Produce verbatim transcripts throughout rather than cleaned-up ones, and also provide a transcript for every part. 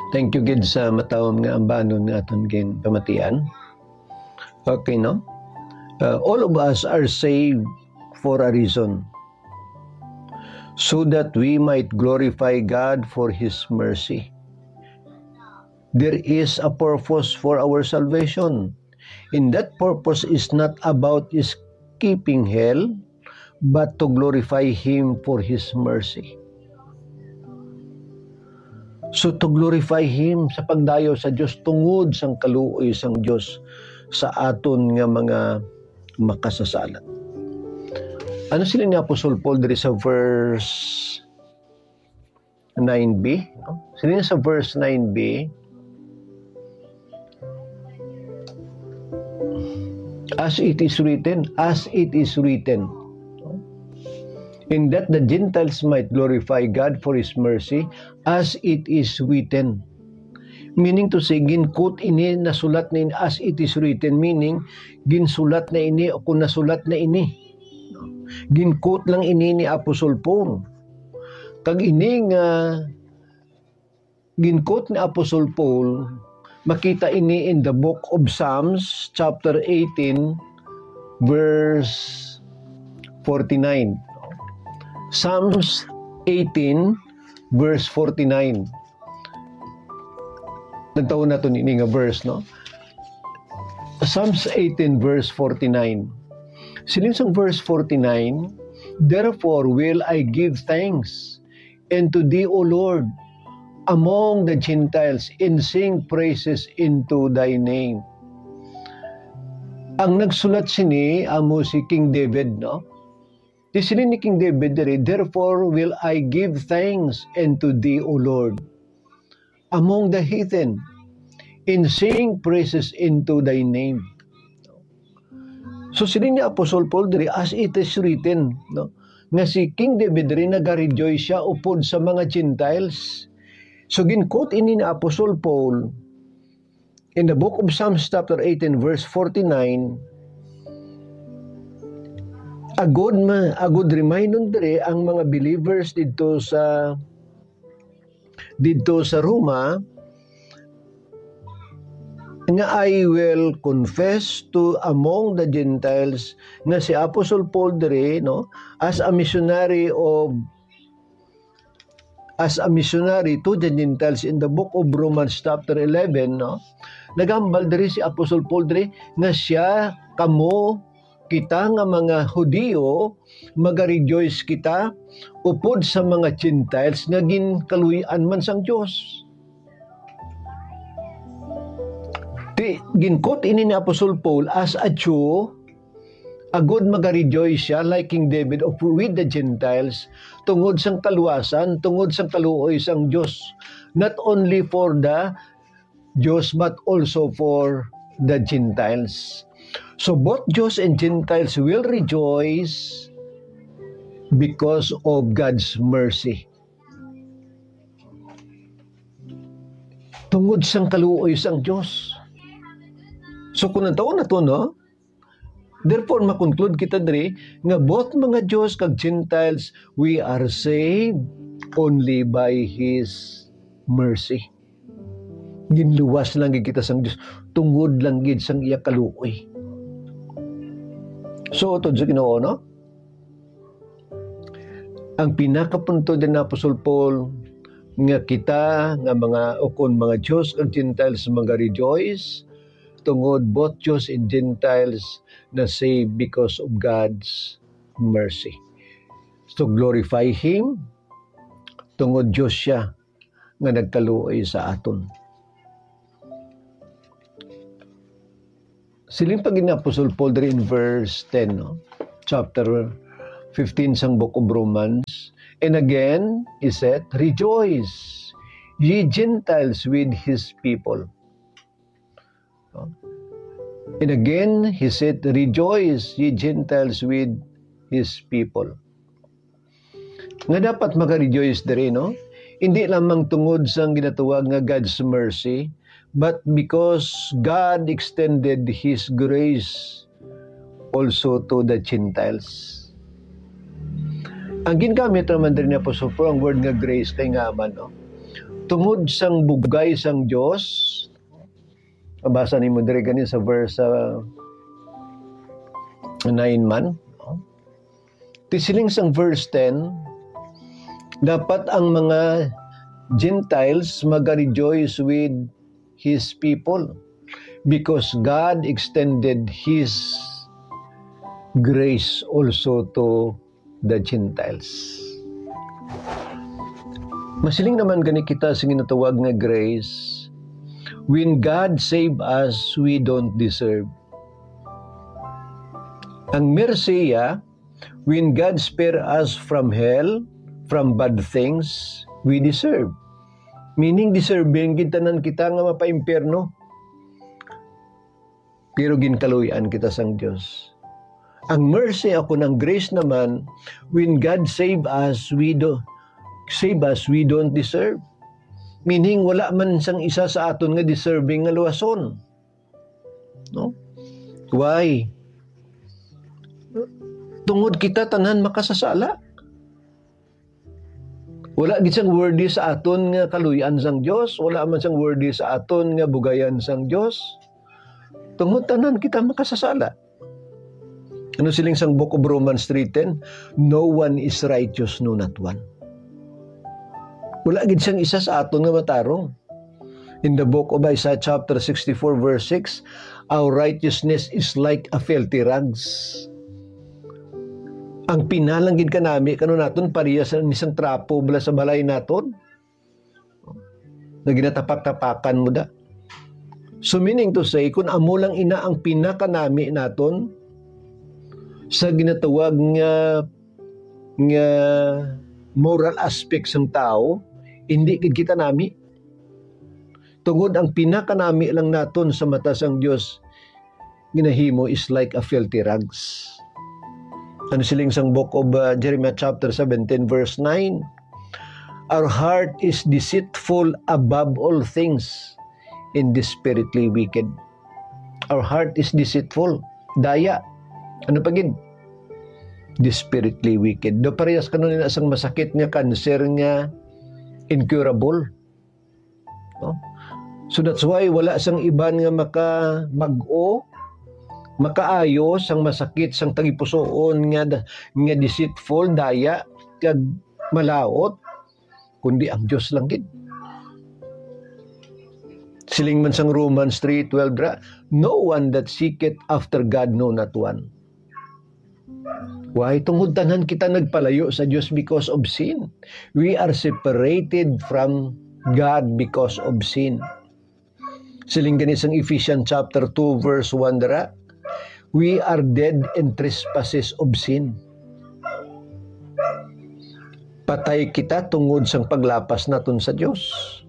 Thank you gid sa matawom nga ambanon nga aton gin pamatian. Okay, no? Uh, all of us are saved for a reason, so that we might glorify God for His mercy. There is a purpose for our salvation, and that purpose is not about escaping hell, but to glorify Him for His mercy. So to glorify Him sa pagdayo sa Diyos tungod sang kaluoy sang Diyos sa aton nga mga makasasalat. Ano sila ni Apostol Paul diri sa verse nine b? Sila sa verse nine b. As it is written, as it is written, in that the Gentiles might glorify God for His mercy, as it is written. Meaning to say, ginkot ini, nasulat na ini, as it is written, meaning, ginsulat na ini, o kung nasulat na ini. Ginkot lang ini ni Apostol Paul. Kag ini nga, ginkot ni Apostol Paul, makita ini in the book of Psalms, chapter eighteen, verse forty-nine. Psalms eighteen, verse forty-nine. Nagtaon na ito ni nga verse, no? Psalms eighteen, verse forty-nine. Silinsang verse forty-nine, therefore will I give thanks unto Thee, O Lord, among the Gentiles, and sing praises into Thy name. Ang nagsulat sini, amo si King David, no? Di sila ni King David diri, therefore will I give thanks unto Thee, O Lord, among the heathen, and sing praises into Thy name. So sila ni Apostol Paul diri, as it is written, no? Nga si King David diri nagarejoice siya upod sa mga Gentiles. So ginkot ini ni Apostol Paul in the book of Psalms chapter eighteen, verse forty-nine. A good, a good reminder dere ang mga believers dito sa dito sa Roma nga I will confess to among the Gentiles nga si Apostle Paul dere, no, as a missionary of as a missionary to the Gentiles in the book of Romans chapter eleven, no, nagambal diri si Apostle Paul diri nga siya kamo kita nga mga Hudiyo magarejoice kita upod sa mga Gentiles nga ginkaluyan man sang Dios. Di ginkot ini ni Apostle Paul as a Jew, agud magarejoice siya like King David of with the Gentiles tungod sang kaluwasan, tungod sang kaluoy sang Dios, not only for the Jews but also for the Gentiles. So both Jews and Gentiles will rejoice because of God's mercy. Tungod sang kaluoy sang Dios. So kung nataon na to, no? Therefore, makonclude kita diri nga both mga Jews kag Gentiles, we are saved only by His mercy. Ginluwas lang gid kita sang Dios, tungod lang gid sang iya kaluoy. So, ito sa Ginoo, no? Ang pinakapunto din na Apostol Paul nga kita, nga mga, o kung mga Jews at Gentiles mga rejoice, tungod both Jews and Gentiles na saved because of God's mercy. To glorify Him, tungod Diyos siya nga nagkaluoy sa aton. Siling pag ni Apostle Paul in verse ten, no? Chapter fifteen sang book of Romans. And again, he said, rejoice, ye Gentiles with His people. And again, he said, rejoice, ye Gentiles with His people. Nga dapat maka-rejoice diri, no? Hindi lamang tungod sang ginatuwag nga God's mercy, but because God extended His grace also to the Gentiles. Ang gingamit naman din ni Apostol Paul, ang word nga grace kay nga man, no? Tungod sang bugay sang Dios, mabasa ni mo diri gani sa verse uh, nine man. Tisiling sang verse ten, dapat ang mga Gentiles mag-rejoice with His people because God extended His grace also to the Gentiles. Masiling naman gani kita sa ginatawag nga grace. When God save us, we don't deserve. Ang mersiya, when God spare us from hell, from bad things, we deserve. Meaning, deserving gintanan kita nga mapa-impyerno. Pero ginkaluyan kita sang Diyos. Ang mercy ako ng grace naman, when God save us, we do save us, we don't deserve. Meaning, wala man sang isa sa aton nga deserving nga luwason. No? Why? Tungod kita tanan makasasala. Wala gid sang worthy sa aton nga kaluyan sang Dios, wala man sang worthy sa aton nga bugayan sang Dios. Tungod tanan kita makasasala. Ano siling sang Book of Romans three ten? No one is righteous, no not one. Wala gid siyang isa sa aton nga matarong. In the book of Isaiah chapter sixty-four verse six, our righteousness is like a filthy rags. Ang pinalang gid kanami kanu naton pareha sa isang trapo bala sa balay naton. Na ginatapak-tapakan mo da. So meaning to say, kung amo lang ina ang pinakanami naton sa ginatawag nga nga moral aspects ng tao, hindi gid kita nami. Tungod ang pinakanami lang naton sa mata sang Dios, ginahimo is like a filthy rags. Ano siling sang book of uh, Jeremiah chapter seventeen verse nine? Our heart is deceitful above all things and desperately wicked. Our heart is deceitful. Daya. Ano pa gid? Desperately wicked. Do parehas kanon na sang masakit nga cancer nga incurable. No? So that's why wala sang iban nga maka mag-o, makaayo sang masakit sang tagipusoon nga nga deceitful, daya, kag malaot, kundi ang Dios lang gid. Siling man sang Romans three twelve ra, no one that seeketh after God, no not one. Why? Tungod tanan kita nagpalayo sa Diyos because of sin. We are separated from God because of sin. Siling ganis ang Ephesians chapter two verse one dara, we are dead in trespasses of sin. Patay kita tungod sang paglapas naton sa Diyos.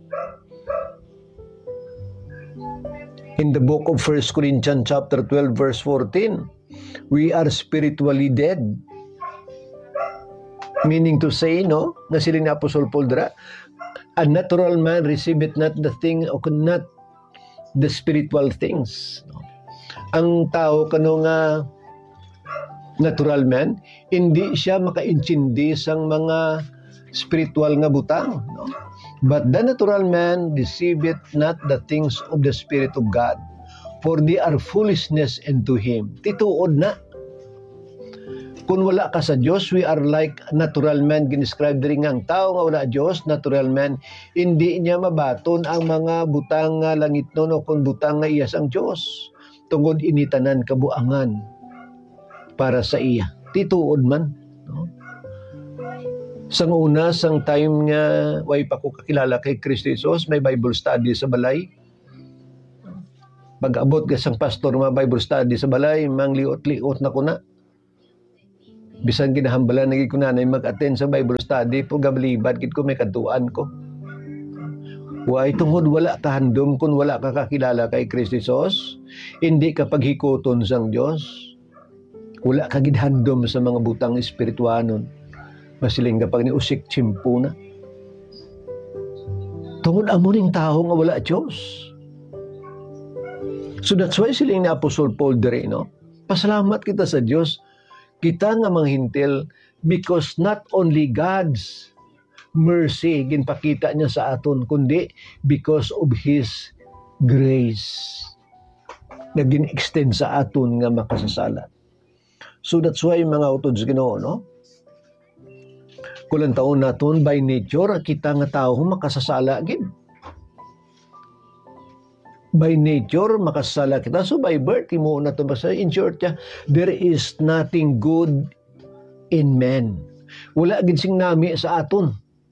In the book of First Corinthians chapter twelve verse fourteen, we are spiritually dead. Meaning to say, no, na siling ni Apostol Paul dira, a natural man receiveth not the thing or not the spiritual things. No? Ang tao kano nga natural man, hindi siya makaintindi sang mga spiritual nga butang. No? But the natural man receiveth not the things of the Spirit of God, for they are foolishness unto him. Tituod na. Kung wala ka sa Diyos, we are like natural man. Ginescribe rin nga ang tao nga wala Diyos, natural man. Hindi niya mabaton ang mga butang nga langit nun o kung butang nga iyas ang Diyos. Tungod initanan kabuangan para sa iya. Tituod man. No? Sang una, sang time nga way pa ko kakilala kay Kristo Jesus, may Bible study sa balay. Pag-abot ka sang pastor mga Bible study sa balay, mang liot-liot na ko na. Bisan kinahambalan naging ko nanay mag-attend sa Bible study, po gabalibad kit ko may kantuan ko. Why? Tungod wala ka handom kung wala ka kakilala kay Kristo Jesus, hindi ka paghikoton sang Diyos. Wala ka gidhandom sa mga butang espirituanon. Masiling kapag ni usik chimpo na. Tungod amo ning tao nga wala Diyos. So that's why siling ni Apostol Paul dire, no? Pasalamat kita sa Diyos. Kita nga manghintil because not only God's mercy ginpakita niya sa aton, kundi because of His grace na gin-extend sa aton nga makasasala. So that's why mga utod sa Ginoo, no? Kulang taon naton by nature kita nga tao makasasala gid. By nature makasasala kita, so by birth imo na to basta in short ya, there is nothing good in man. Wala gid sing nami sa aton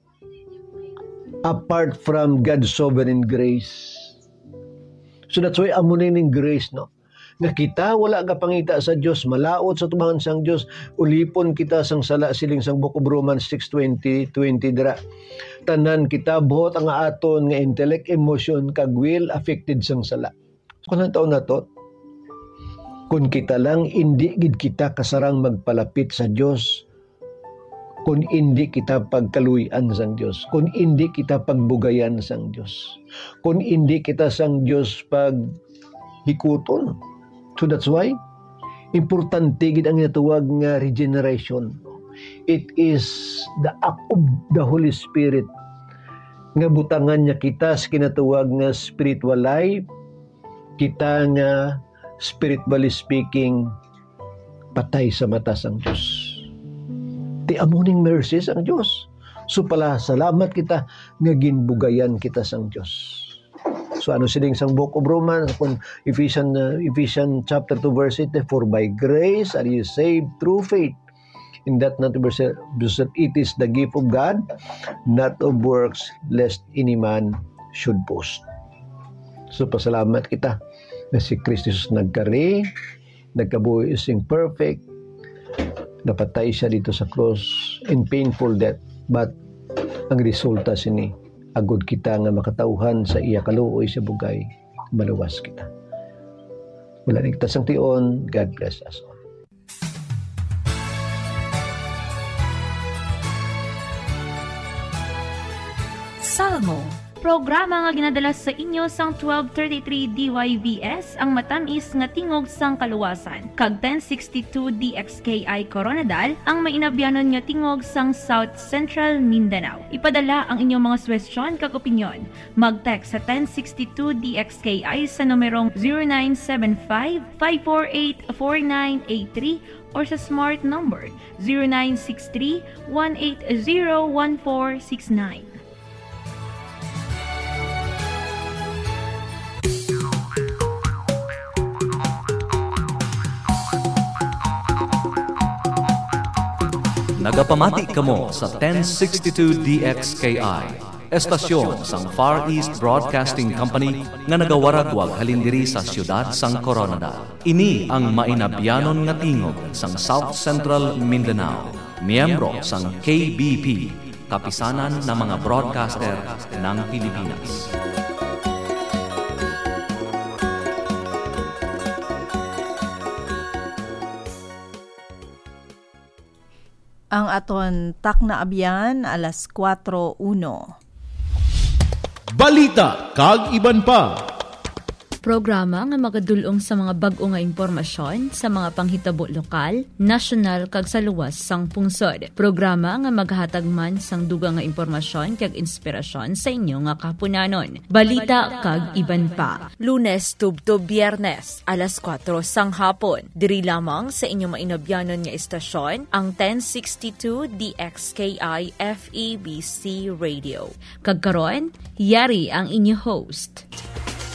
apart from God's sovereign grace. So that's why amo ning grace, no? Nga kita wala ka pangita sa Dios, malaot sa tumangan sang Dios, ulipon kita sang sala siling sang Book of Romans six twenty twenty dira. Tanan kita buhot ang aton nga intellect, emotion, kag will affected sang sala. Kung ang taon na to, kung kita lang hindi gid kita kasarang magpalapit sa Dios, kung hindi kita pagkaluyan sang Dios, kung hindi kita pagbugayan sang Dios, kung hindi kita sang Dios pag hikuton. So that's why importante gid ang natawag nga regeneration. It is the act of the Holy Spirit nga butangan niya kita sa kinatawag nga spiritual life. Kita nga spiritually speaking patay sa mata sang Dios. Ti amuning mercies ang Dios. So pala salamat kita nga ginbugayan kita sang Dios. So ano siling sang Book of Romans, kung Ephesians, uh, Ephesians chapter two verse eight, for by grace are you saved through faith, in that not of yourself, it is the gift of God, not of works, lest any man should boast. So pasalamat kita na si Kristo Jesus nagkari, nagkabuhi sing perfect, napatay siya dito sa cross in painful death, but ang resulta sini agud kita nga makatauhan sa iya kaluoy sa bugay, maluwas kita. Wala ni kita sang tion. God bless us all. Salmo, programa nga ginadala sa inyo sang twelve thirty-three D Y V S ang matamis nga tingog sang kaluwasan. Kag ten sixty-two D X K I Coronadal ang mainabyanon nga tingog sang South Central Mindanao. Ipadala ang inyong mga suwestyon kag opinyon. Mag-text sa ten sixty-two D X K I sa numerong zero nine seven five, five four eight, four nine eight three or sa smart number zero nine six three, one eight zero, one four six nine. Nagapamati kamo sa ten sixty-two D X K I, estasyon sang Far East Broadcasting Company nga nagawaragwag halindiri sa siyudad sang Coronadal. Ini ang mainabyanon nga tingog sang South Central Mindanao, miyembro sang K B P, kapisanan ng mga broadcaster ng Pilipinas. Ang aton takna abyan alas kwatro uno. Balita kag iban pa. Programa nga magadulong sa mga bag-o nga impormasyon sa mga panghitabo lokal, nasyonal kag sa luwas sang pungsod. Programa nga maghatag man sang dugang nga impormasyon kag inspirasyon sa inyo nga kapunanon. Balita kag iban pa. Lunes tubto Biyernes alas kwatro sang hapon. Diri lamang sa inyo mainabyanon nga istasyon ang ten sixty-two D X K I F E B C Radio. Kag karon, yari ang inyo host